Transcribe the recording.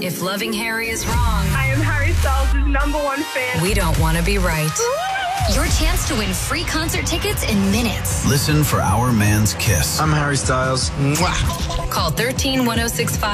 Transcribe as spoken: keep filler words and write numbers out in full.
If loving Harry is wrong, I am Harry Styles' number one fan. we don't want to be right. Your chance to win free concert tickets in minutes. Listen for Our Man's Kiss. I'm Harry Styles. Mwah. Call one three one oh six five.